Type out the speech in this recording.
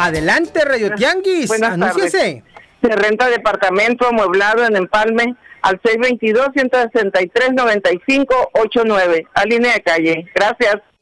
Adelante, Radio Tianguis, anúnciese. Se renta departamento amueblado en Empalme al 622-163-9589, a línea de calle. Gracias.